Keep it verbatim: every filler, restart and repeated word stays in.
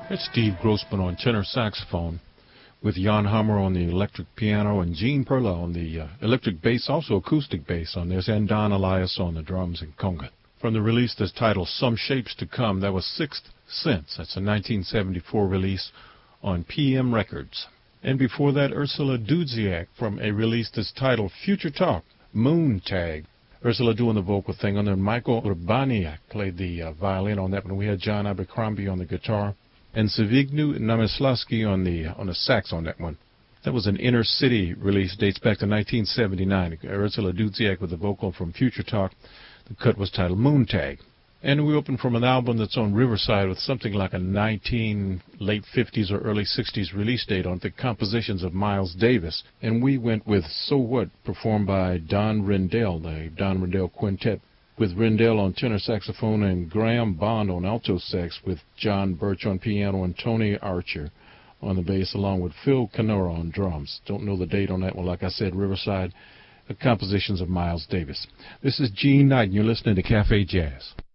It's Steve Grossman on tenor saxophone, with Jan Hammer on the electric piano and Gene Perla on the uh, electric bass, also acoustic bass on this, and Don Elias on the drums and conga. From the release that's titled Some Shapes to Come, that was Sixth Sense. That's a nineteen seventy-four release on P M Records. And before that, Ursula Dudziak from a release that's titled Future Talk, Moon Tag. Ursula doing the vocal thing on there. Michael Urbaniak played the uh, violin on that one. We had John Abercrombie on the guitar, and Zbigniew Namysławski on the on the sax on that one. That was an Inner City release, dates back to nineteen seventy-nine. Ursula Dudziak with the vocal from Future Talk. The cut was titled Moon Tag. And we opened from an album that's on Riverside with something like a nineteen late fifties or early sixties release date on the compositions of Miles Davis. And we went with So What, performed by Don Rendell, the Don Rendell Quintet, with Rendell on tenor saxophone and Graham Bond on alto sax, with John Birch on piano and Tony Archer on the bass, along with Phil Canora on drums. Don't know the date on that one. Like I said, Riverside, the compositions of Miles Davis. This is Gene Knight, and you're listening to Cafe Jazz.